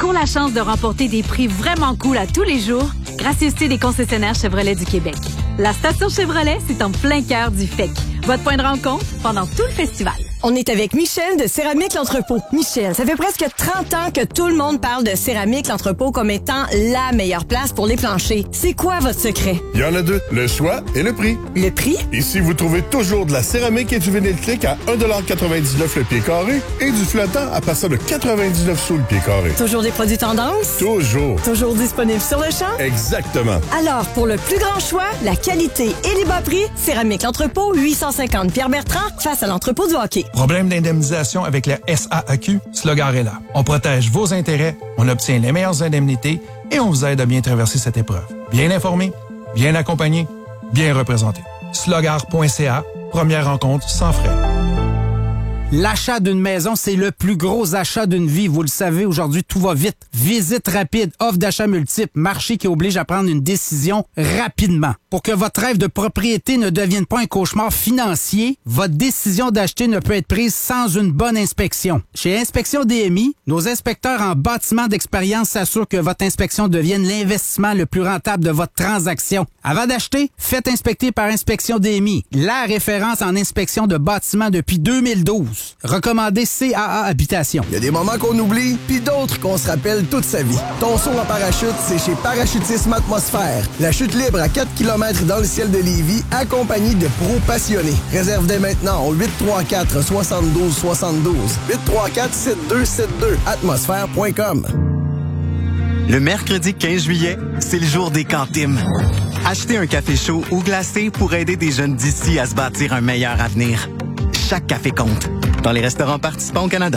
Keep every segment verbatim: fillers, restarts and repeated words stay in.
cours la chance de remporter des prix vraiment cool à tous les jours, gracieuseté des concessionnaires Chevrolet du Québec. La station Chevrolet, c'est en plein cœur du F E C. Votre point de rencontre pendant tout le festival. On est avec Michel de Céramique L'Entrepôt. Michel, ça fait presque trente ans que tout le monde parle de Céramique L'Entrepôt comme étant la meilleure place pour les planchers. C'est quoi votre secret? Il y en a deux, le choix et le prix. Le prix? Ici, vous trouvez toujours de la céramique et du vinyle clic à un dollar quatre-vingt-dix-neuf le pied carré et du flottant à partir de quatre-vingt-dix-neuf sous le pied carré. Toujours des produits tendance? Toujours. Toujours disponibles sur le champ? Exactement. Alors, pour le plus grand choix, la qualité et les bas prix, Céramique L'Entrepôt, huit cent cinquante Pierre-Bertrand, face à l'entrepôt du hockey. Problème d'indemnisation avec la S A A Q? Slogar est là. On protège vos intérêts, on obtient les meilleures indemnités et on vous aide à bien traverser cette épreuve. Bien informé, bien accompagné, bien représenté. slogar point c a, première rencontre sans frais. L'achat d'une maison, c'est le plus gros achat d'une vie. Vous le savez, aujourd'hui, tout va vite. Visite rapide, offre d'achat multiple, marché qui oblige à prendre une décision rapidement. Pour que votre rêve de propriété ne devienne pas un cauchemar financier, votre décision d'acheter ne peut être prise sans une bonne inspection. Chez Inspection D M I, nos inspecteurs en bâtiment d'expérience s'assurent que votre inspection devienne l'investissement le plus rentable de votre transaction. Avant d'acheter, faites inspecter par Inspection D M I, la référence en inspection de bâtiments depuis deux mille douze. Recommandé C A A Habitation. Il y a des moments qu'on oublie, puis d'autres qu'on se rappelle toute sa vie. Ton saut en parachute, c'est chez Parachutisme Atmosphère. La chute libre à quatre kilomètres dans le ciel de Lévis, accompagnée de pros passionnés. Réserve dès maintenant au huit trois quatre, soixante-douze soixante-douze. huit trois quatre, sept deux sept deux. atmosphère point com. Le mercredi quinze juillet, c'est le jour des cantines. Achetez un café chaud ou glacé pour aider des jeunes d'ici à se bâtir un meilleur avenir. Chaque café compte. Dans les restaurants participants au Canada.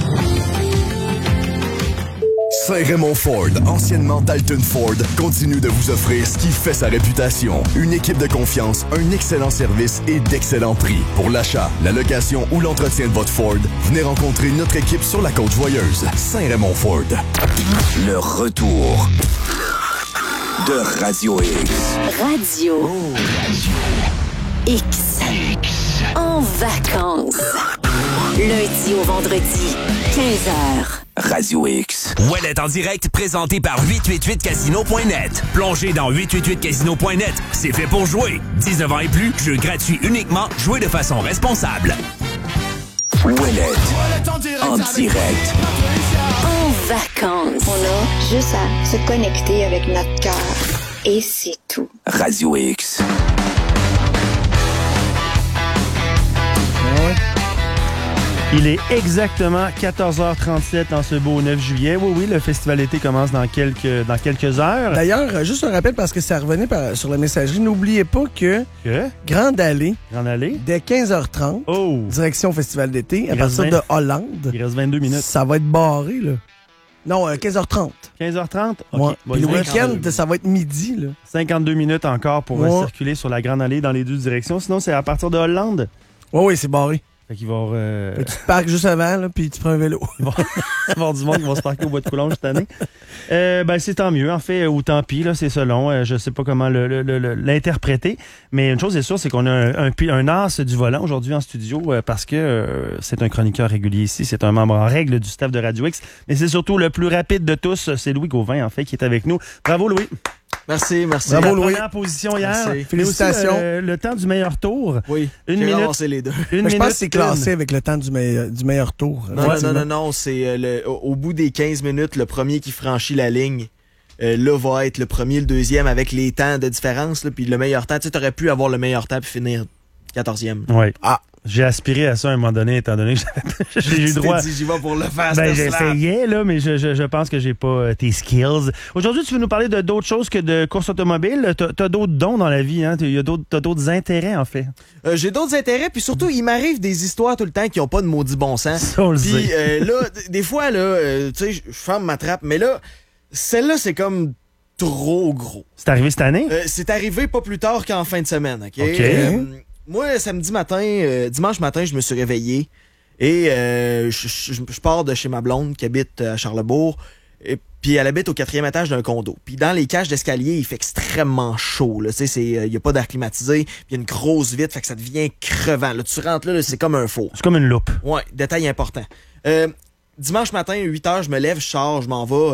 Saint-Raymond Ford, anciennement Dalton Ford, continue de vous offrir ce qui fait sa réputation. Une équipe de confiance, un excellent service et d'excellents prix. Pour l'achat, la location ou l'entretien de votre Ford, venez rencontrer notre équipe sur la Côte-Joyeuse. Saint-Raymond Ford. Le retour de Radio X. Radio. Oh. X. En vacances. Lundi au vendredi, quinze heures. Radio X. Ouellet en direct, présenté par huit cent quatre-vingt-huit casino point net. Plongez dans huit cent quatre-vingt-huit casino point net. C'est fait pour jouer. dix-neuf ans et plus, jeu gratuit uniquement, jouez de façon responsable. Ouellet en direct. En vacances. On a juste à se connecter avec notre cœur. Et c'est tout. Radio X. Il est exactement quatorze heures trente-sept en ce beau neuf juillet. Oui, oui, le festival d'été commence dans quelques, dans quelques heures. D'ailleurs, juste un rappel parce que ça revenait par, sur la messagerie. N'oubliez pas que, que? Grande Allée, Grande Allée, dès quinze heures trente, oh. direction Festival d'été, à Il partir vingt... de Hollande. Il reste vingt-deux minutes. Ça va être barré, là. Non, euh, quinze heures trente. quinze heures trente? OK. Ouais. Bon, Puis le week-end, ça va être midi, là. cinquante-deux minutes encore pour ouais. euh, circuler sur la Grande Allée dans les deux directions. Sinon, c'est à partir de Hollande. Oui, oui, c'est barré. Fait qu'il va avoir, euh... Tu te parques juste avant, là, puis tu prends un vélo. Il va y avoir du monde qui va se parquer au bois de Coulonge cette année. Euh, ben, c'est tant mieux, en fait, ou tant pis, là, c'est selon. Euh, je sais pas comment le, le, le, l'interpréter. Mais une chose est sûre, c'est qu'on a un, un, un as du volant aujourd'hui en studio euh, parce que euh, c'est un chroniqueur régulier ici. C'est un membre en règle du staff de Radio X. Mais c'est surtout le plus rapide de tous. C'est Louis Gauvin, en fait, qui est avec nous. Bravo, Louis. Merci, merci. Bravo, la Louis. Première position hier. Merci. Félicitations. Aussi, euh, le temps du meilleur tour. Oui, une j'ai minute. ramassé les deux. Une je pense que c'est classé une. avec le temps du, meille, du meilleur tour. Non, non, non, non, non, c'est euh, le, au, au bout des quinze minutes, le premier qui franchit la ligne, euh, là, va être le premier, le deuxième, avec les temps de différence, là, puis le meilleur temps. Tu sais, t'aurais pu avoir le meilleur temps puis finir quatorzième. Oui. Ah. J'ai aspiré à ça à un moment donné, étant donné que j'ai eu le droit. Dit, j'y vais pour le faire. Ben, j'essayais, là, mais je, je, je pense que j'ai pas euh, tes skills. Aujourd'hui, tu veux nous parler de d'autres choses que de course automobile. T'as, t'as d'autres dons dans la vie, hein? T'as, d'autres, t'as d'autres intérêts, en fait. Euh, j'ai d'autres intérêts, puis surtout, il m'arrive des histoires tout le temps qui ont pas de maudit bon sens. Ça, on le sait. Puis euh, là, des fois, là, euh, tu sais, je ferme ma trappe, mais là, celle-là, c'est comme trop gros. C'est arrivé cette année? Euh, c'est arrivé pas plus tard qu'en fin de semaine, OK? OK. Euh, moi, samedi matin, euh, dimanche matin, je me suis réveillé et euh, je, je, je pars de chez ma blonde qui habite à Charlebourg. Et puis elle habite au quatrième étage d'un condo. Puis dans les cages d'escalier, il fait extrêmement chaud. Il euh, n'y a pas d'air climatisé. Il y a une grosse vitre, fait que ça devient crevant. Là, tu rentres là, là c'est comme un four. C'est comme une loupe. Ouais, détail important. Euh, dimanche matin, huit heures, je me lève, je sors, je m'en vais